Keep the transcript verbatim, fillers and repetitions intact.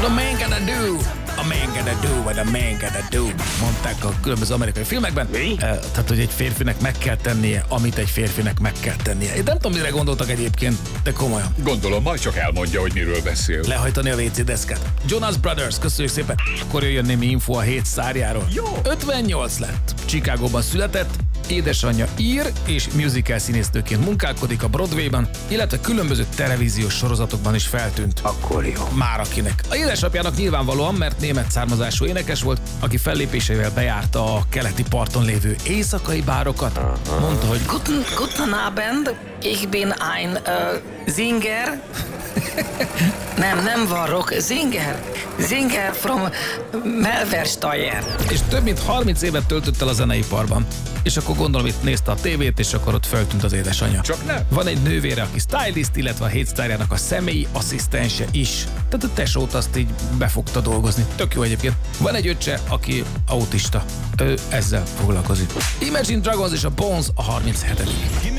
a man gonna do? A man gonna do, what a man gonna do, mondták a különböző amerikai filmekben. Mi? Uh, tehát, hogy egy férfinek meg kell tennie, amit egy férfinek meg kell tennie. Én nem tudom, mire gondoltak egyébként, de komolyan. Gondolom, majd csak elmondja, hogy miről beszél. Lehajtani a vé cé deszkát. Jonas Brothers, köszönjük szépen. Akkor jöjjön némi info a hét sztárjáról. Jó. ötvennyolc lett. Chicagóban született, édesanyja ír és musical színésznőként munkálkodik a Broadwayban, illetve különböző televíziós sorozatokban is feltűnt. Akkor jó. Már akinek. A édesapjának nyilvánvalóan, mert német származású énekes volt, aki fellépéseivel bejárta a keleti parton lévő éjszakai bárokat. Mondta, hogy Guten, guten Abend, ich bin ein uh, Singer. Nem, nem van rock, Singer. Singer from Melversteier. és több mint harminc évet töltött el a zeneiparban. És akkor gondolom, itt nézte a tévét, és akkor ott feltűnt az édesanyja. Csak nem. Van egy nővére, aki stylist, illetve a hét sztárjának a személyi asszisztense is. Tehát a tesót azt így befogta dolgozni. Tök jó egyébként. Van egy öccse, aki autista. Ő ezzel foglalkozik. Imagine Dragons és a Bones a harminchetedik